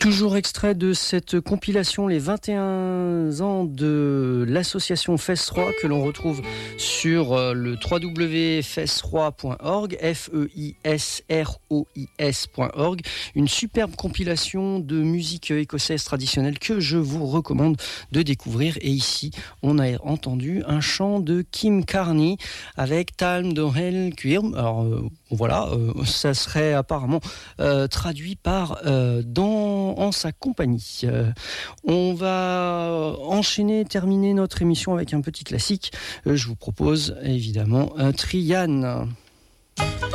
Toujours extrait de cette compilation Les 21 ans de l'association FES3 que l'on retrouve sur le www.fes3.org, FEISROIS.org. Une superbe compilation de musique écossaise traditionnelle que je vous recommande de découvrir. Et ici, on a entendu un chant de Kim Carney avec Talm Dohel Cuirm. Alors voilà, ça serait apparemment traduit par en sa compagnie. On va terminer notre émission avec un petit classique. Je vous propose évidemment un Trian.